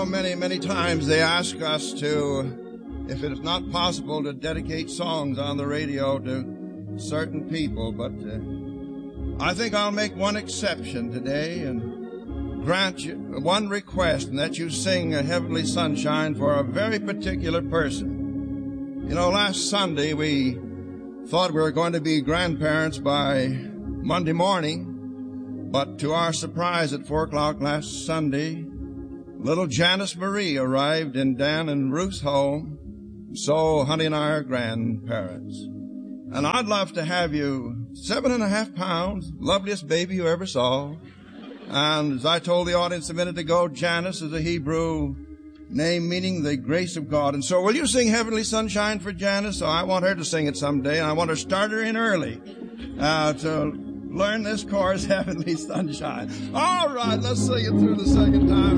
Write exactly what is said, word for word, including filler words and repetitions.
know, many, many times they ask us to, if it is not possible, to dedicate songs on the radio to certain people, but uh, I think I'll make one exception today and grant you one request, and that you sing a Heavenly Sunshine for a very particular person. You know, last Sunday we thought we were going to be grandparents by Monday morning, but to our surprise at four o'clock last Sunday, little Janice Marie arrived in Dan and Ruth's home. So Honey and I are grandparents. And I'd love to have you, seven and a half pounds, loveliest baby you ever saw. And as I told the audience a minute ago, Janice is a Hebrew name meaning the grace of God. And so will you sing Heavenly Sunshine for Janice? So I want her to sing it someday, and I want to start her in early uh, to learn this chorus, Heavenly Sunshine. All right, let's sing it through the second time.